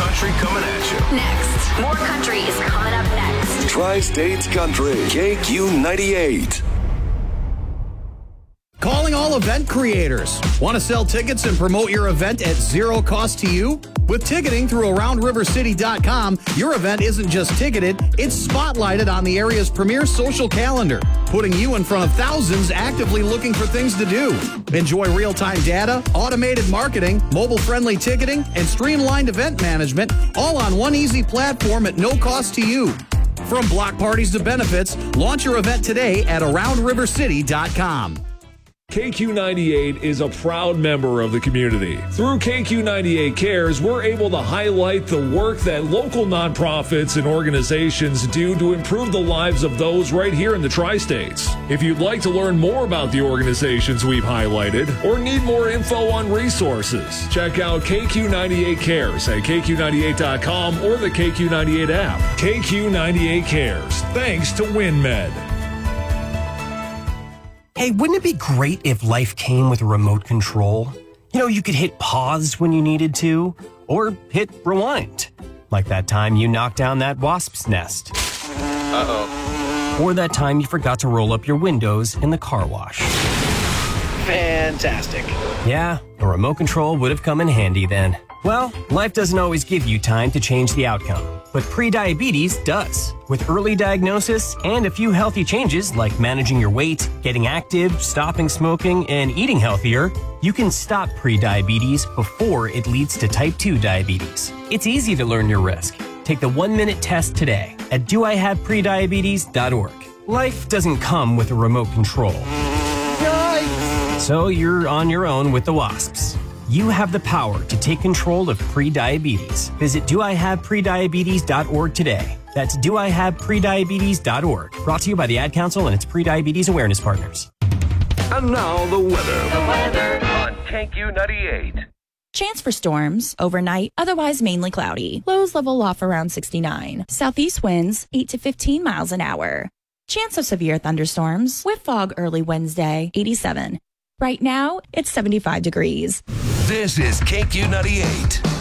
country coming at you. Next. More country is coming up next. Tri-States Country, KQ98. Calling all event creators. Want to sell tickets and promote your event at zero cost to you? With ticketing through AroundRiverCity.com, your event isn't just ticketed, it's spotlighted on the area's premier social calendar, putting you in front of thousands actively looking for things to do. Enjoy real-time data, automated marketing, mobile-friendly ticketing, and streamlined event management, all on one easy platform at no cost to you. From block parties to benefits, launch your event today at AroundRiverCity.com. KQ98 is a proud member of the community. Through KQ98 Cares, we're able to highlight the work that local nonprofits and organizations do to improve the lives of those right here in the Tri-States. If you'd like to learn more about the organizations we've highlighted or need more info on resources, check out KQ98 Cares at KQ98.com or the KQ98 app. KQ98 Cares. Thanks to WinMed. Hey, wouldn't it be great if life came with a remote control? You know, you could hit pause when you needed to, or hit rewind. Like that time you knocked down that wasp's nest. Uh-oh. Or that time you forgot to roll up your windows in the car wash. Fantastic. Yeah, a remote control would have come in handy then. Well, life doesn't always give you time to change the outcome, but prediabetes does. With early diagnosis and a few healthy changes like managing your weight, getting active, stopping smoking, and eating healthier, you can stop prediabetes before it leads to type 2 diabetes. It's easy to learn your risk. Take the 1-minute test today at doihaveprediabetes.org. Life doesn't come with a remote control. Yikes! So you're on your own with the wasps. You have the power to take control of prediabetes. Visit doihaveprediabetes.org today. That's doihaveprediabetes.org. Brought to you by the Ad Council and its Prediabetes Awareness Partners. And now the weather. The weather On KQ98. Chance for storms overnight, otherwise mainly cloudy. Lows level off around 69. Southeast winds 8 to 15 miles an hour. Chance of severe thunderstorms with fog early Wednesday, 87. Right now, it's 75 degrees. This is KQ98.